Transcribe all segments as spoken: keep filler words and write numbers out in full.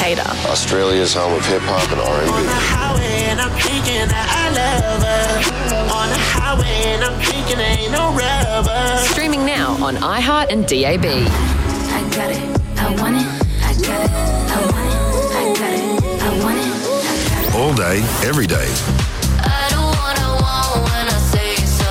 Cater. Australia's home of hip-hop and R and B. On the highway and I'm thinking that I love her. On the highway and I'm thinking ain't no rubber. Streaming now on iHeart and D A B. I got it, I want it, I got it, I want it, I got it, I want it, I got it. All day, every day. I don't wanna want when I say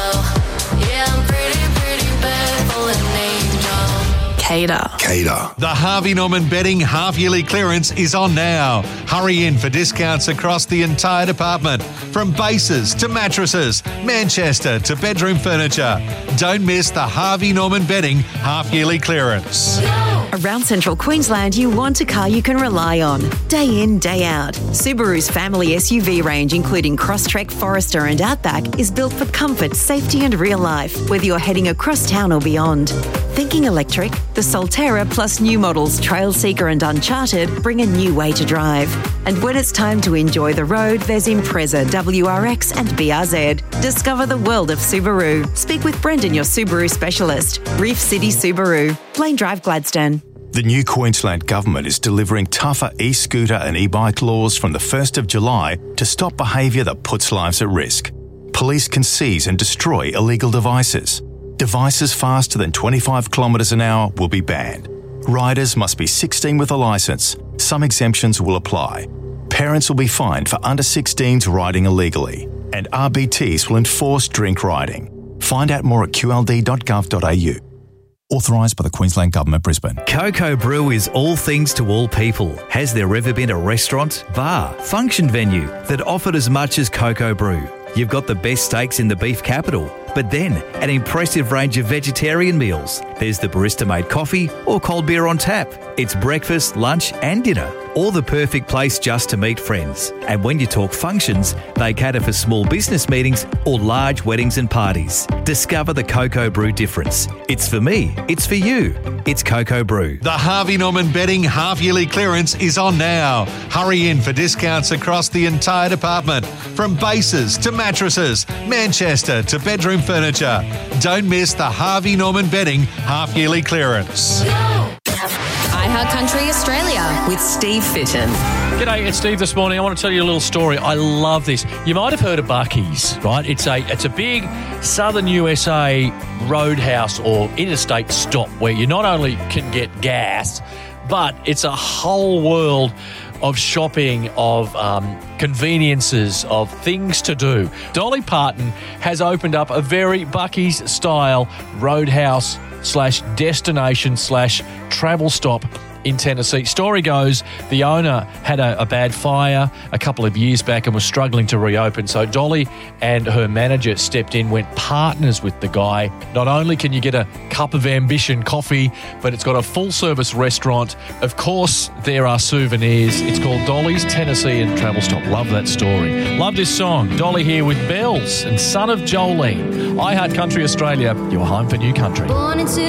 so. Yeah, I'm pretty, pretty bad for an angel. Cater. Cater. The Harvey Norman Bedding half-yearly clearance is on now. Hurry in for discounts across the entire department, from bases to mattresses, Manchester to bedroom furniture. Don't miss the Harvey Norman Bedding half-yearly clearance. Around central Queensland, you want a car you can rely on, day in, day out. Subaru's family S U V range, including Crosstrek, Forester and Outback, is built for comfort, safety and real life, whether you're heading across town or beyond. Thinking electric? The Solterra plus new models Trailseeker and Uncharted bring a new way to drive. And when it's time to enjoy the road, there's Impreza, W R X and B R Z. Discover the world of Subaru. Speak with Brendan, your Subaru specialist. Reef City Subaru. Plain Drive, Gladstone. The new Queensland Government is delivering tougher e-scooter and e-bike laws from the first of July to stop behaviour that puts lives at risk. Police can seize and destroy illegal devices. Devices faster than twenty-five kilometres an hour will be banned. Riders must be sixteen with a licence. Some exemptions will apply. Parents will be fined for under sixteens riding illegally. And R B Ts will enforce drink riding. Find out more at q l d dot gov dot a u. Authorised by the Queensland Government, Brisbane. Coco Brew is all things to all people. Has there ever been a restaurant, bar, function venue that offered as much as Coco Brew? You've got the best steaks in the beef capital, but then an impressive range of vegetarian meals. There's the barista-made coffee or cold beer on tap. It's breakfast, lunch and dinner, or the perfect place just to meet friends. And when you talk functions, they cater for small business meetings or large weddings and parties. Discover the Coco Brew difference. It's for me, it's for you. It's Coco Brew. The Harvey Norman Bedding half-yearly clearance is on now. Hurry in for discounts across the entire department, from bases to mattresses, Manchester to bedroom furniture. Don't miss the Harvey Norman Bedding half-yearly clearance. iHeart Country Australia with Steve Fitton. G'day, it's Steve this morning. I want to tell you a little story. I love this. You might have heard of Buc-ee's, right? It's a it's a big southern U S A roadhouse or interstate stop where you not only can get gas, but it's a whole world of shopping, of um, conveniences, of things to do. Dolly Parton has opened up a very Buc-ee's style roadhouse slash destination slash travel stop in Tennessee. Story goes, the owner had a, a bad fire a couple of years back and was struggling to reopen. So Dolly and her manager stepped in, went partners with the guy. Not only can you get a cup of ambition coffee, but it's got a full-service restaurant. Of course, there are souvenirs. It's called Dolly's Tennessean Travel Stop. Love that story. Love this song. Dolly here with Bells and Son of Jolene. iHeart Country Australia, your home for new country. Born into